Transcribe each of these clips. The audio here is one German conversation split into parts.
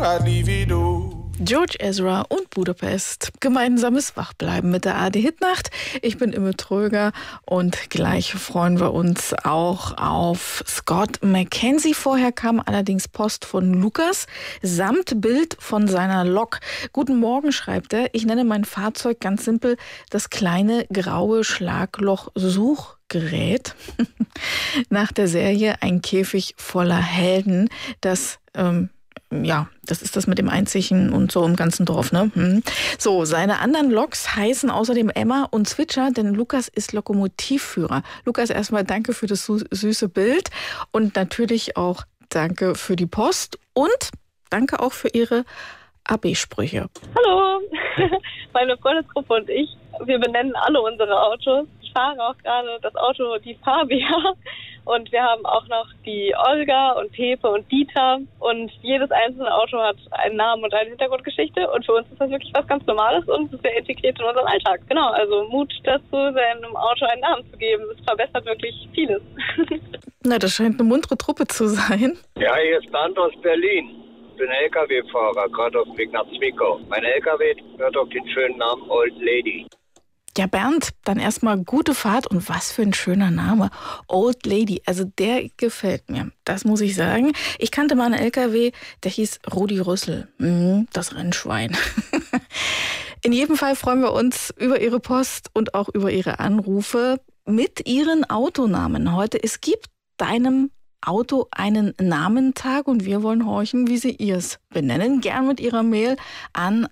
George Ezra und Budapest. Gemeinsames Wachbleiben mit der ARD-Hitnacht. Ich bin Imme Tröger und gleich freuen wir uns auch auf Scott McKenzie. Vorher kam allerdings Post von Lukas samt Bild von seiner Lok. Guten Morgen, schreibt er. Ich nenne mein Fahrzeug ganz simpel das kleine graue Schlagloch-Suchgerät. Nach der Serie Ein Käfig voller Helden, das das ist das mit dem Einzigen und so im ganzen Dorf, ne? So, seine anderen Loks heißen außerdem Emma und Zwitscher, denn Lukas ist Lokomotivführer. Lukas, erstmal danke für das süße Bild und natürlich auch danke für die Post und danke auch für Ihre AB-Sprüche. Hallo, meine Freundesgruppe und ich, wir benennen alle unsere Autos. Ich fahre auch gerade das Auto, die Fabia. Und wir haben auch noch die Olga und Pepe und Dieter. Und jedes einzelne Auto hat einen Namen und eine Hintergrundgeschichte. Und für uns ist das wirklich was ganz Normales und sehr integriert in unseren Alltag. Genau, also Mut dazu, seinem Auto einen Namen zu geben. Das verbessert wirklich vieles. Na, das scheint eine muntere Truppe zu sein. Ja, hier ist Bernd aus Berlin. Ich bin LKW-Fahrer, gerade auf dem Weg nach Zwickau. Mein LKW hört auf den schönen Namen Old Lady. Ja, Bernd, dann erstmal gute Fahrt und was für ein schöner Name. Old Lady, also der gefällt mir, das muss ich sagen. Ich kannte mal einen LKW, der hieß Rudi Rüssel, das Rennschwein. In jedem Fall freuen wir uns über Ihre Post und auch über Ihre Anrufe mit Ihren Autonamen heute. Es gibt deinem Auto einen Namentag und wir wollen horchen, wie Sie Ihrs benennen. Gern mit Ihrer Mail an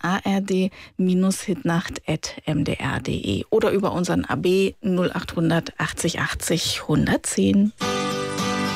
ard-hitnacht@mdr.de oder über unseren AB 0800 80 80 110.